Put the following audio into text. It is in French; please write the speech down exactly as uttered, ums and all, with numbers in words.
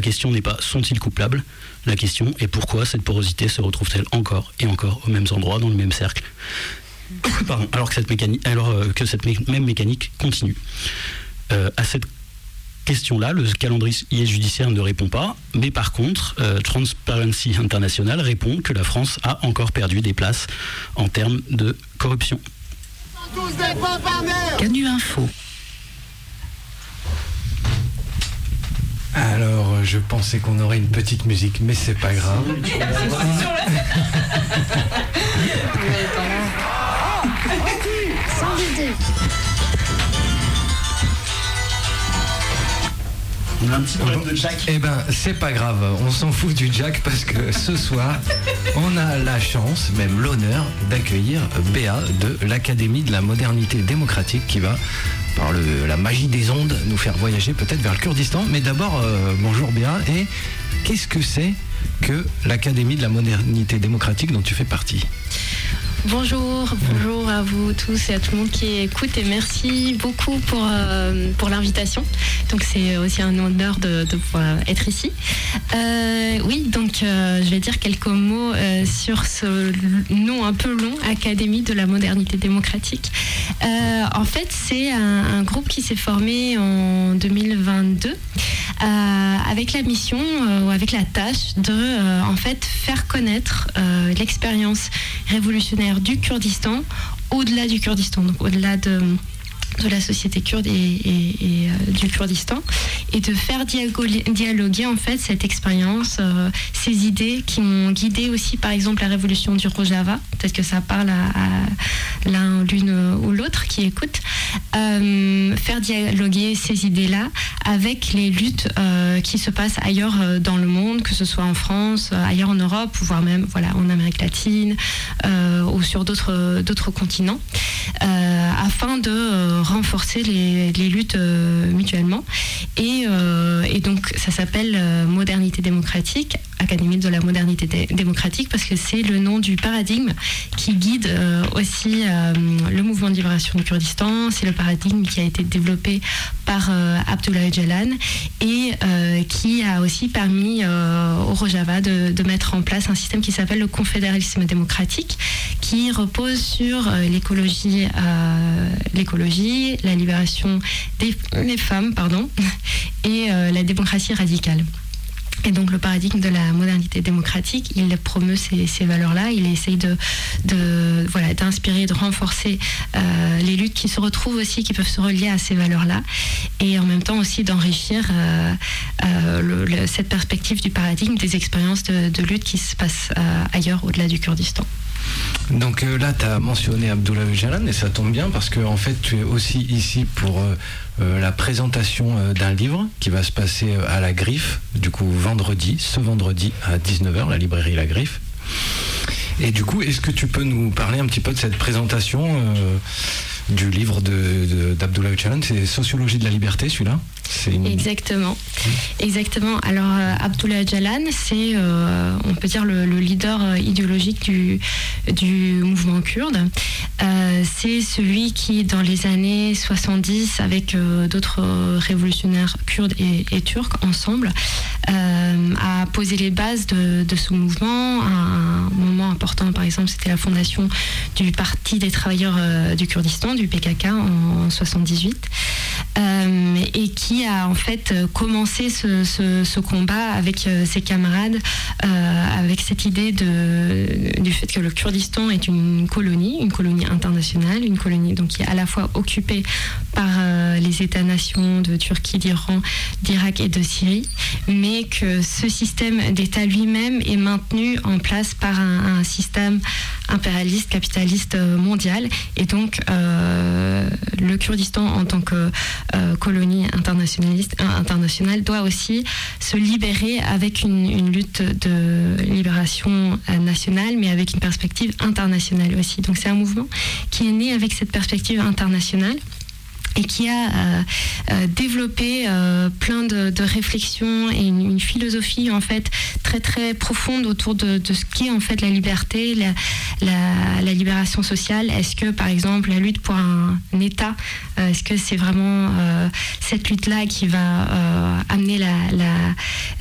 question n'est pas sont-ils coupables, la question est pourquoi cette porosité se retrouve-t-elle encore et encore aux mêmes endroits, dans le même cercle. Pardon, alors que cette, mécanique, alors, euh, que cette mé- même mécanique continue. Euh, à cette question-là, le calendrier judiciaire ne répond pas, mais par contre, euh, Transparency International répond que la France a encore perdu des places en termes de corruption. Canu Info. Alors, je pensais qu'on aurait une petite musique, mais c'est pas grave. On a un petit problème de jack. Eh ben, c'est pas grave, on s'en fout du jack parce que ce soir, on a la chance, même l'honneur, d'accueillir Béa de l'Académie de la modernité démocratique qui va, par le, la magie des ondes, nous faire voyager peut-être vers le Kurdistan. Mais d'abord, euh, bonjour Béa, et qu'est-ce que c'est que l'Académie de la modernité démocratique dont tu fais partie ? Bonjour, bonjour à vous tous et à tout le monde qui écoute et merci beaucoup pour, euh, pour l'invitation. Donc c'est aussi un honneur de, de pouvoir être ici. Euh, oui, donc euh, je vais dire quelques mots euh, sur ce nom un peu long, Académie de la modernité démocratique. Euh, en fait, c'est un, un groupe qui s'est formé en deux mille vingt-deux euh, avec la mission euh, ou avec la tâche de euh, en fait faire connaître euh, l'expérience révolutionnaire du Kurdistan, au-delà du Kurdistan, donc au-delà de, de la société kurde et, et, et euh, du Kurdistan, et de faire dialoguer, dialoguer en fait cette expérience, euh, ces idées qui ont guidé aussi par exemple la révolution du Rojava, peut-être que ça parle à, à l'un, l'une ou l'autre qui écoute, euh, faire dialoguer ces idées-là avec les luttes euh, qui se passent ailleurs euh, dans le monde, que ce soit en France, euh, ailleurs en Europe, voire même voilà, en Amérique latine euh, ou sur d'autres, d'autres continents, euh, afin de euh, renforcer les, les luttes euh, mutuellement. Et, euh, et donc ça s'appelle euh, Modernité démocratique, Académie de la modernité dé- démocratique, parce que c'est le nom du paradigme qui guide euh, aussi euh, le mouvement de libération du Kurdistan. C'est le paradigme qui a été développé par euh, Abdullah Öcalan et euh, qui a aussi permis euh, au Rojava de, de mettre en place un système qui s'appelle le confédéralisme démocratique, qui repose sur euh, l'écologie, euh, l'écologie, la libération des, des femmes, pardon, et euh, la démocratie radicale. Et donc le paradigme de la modernité démocratique, il promeut ces, ces valeurs-là, il essaye de, de, voilà, d'inspirer, de renforcer euh, les luttes qui se retrouvent aussi, qui peuvent se relier à ces valeurs-là, et en même temps aussi d'enrichir euh, euh, le, le, cette perspective du paradigme des expériences de, de lutte qui se passent euh, ailleurs, au-delà du Kurdistan. Donc euh, là, tu as mentionné Abdullah Öcalan et ça tombe bien parce que en fait, tu es aussi ici pour euh, euh, la présentation euh, d'un livre qui va se passer euh, à la Griffe, du coup vendredi, ce vendredi à dix-neuf heures, la librairie La Griffe. Et du coup, est-ce que tu peux nous parler un petit peu de cette présentation euh, du livre de, de, d'Abdullah Öcalan? C'est Sociologie de la liberté, celui-là? C'est une... Exactement. Exactement. Alors, euh, Abdullah Öcalan, c'est, euh, on peut dire, le, le leader euh, idéologique du, du mouvement kurde. Euh, c'est celui qui, dans les années soixante-dix, avec euh, d'autres révolutionnaires kurdes et, et turcs ensemble, euh, a posé les bases de, de ce mouvement. Un, un moment important, par exemple, c'était la fondation du Parti des travailleurs euh, du Kurdistan, du P K K, en, en soixante-dix-huit. Euh, et qui a en fait commencé ce, ce, ce combat avec euh, ses camarades, euh, avec cette idée de, du fait que le Kurdistan est une colonie, une colonie internationale, une colonie donc qui est à la fois occupée par euh, les États-nations de Turquie, d'Iran, d'Irak et de Syrie, mais que ce système d'État lui-même est maintenu en place par un, un système impérialiste, capitaliste mondial, et donc euh, le Kurdistan en tant que euh, colonie internationaliste, euh, internationale doit aussi se libérer avec une, une lutte de libération euh, nationale, mais avec une perspective internationale aussi. Donc c'est un mouvement qui est né avec cette perspective internationale et qui a euh, euh, développé euh, plein de, de réflexions et une, une philosophie en fait très très profonde autour de, de ce qu'est en fait la liberté, la, la, la libération sociale. Est-ce que par exemple la lutte pour un, un État, euh, est-ce que c'est vraiment euh, cette lutte-là qui va euh, amener la, la,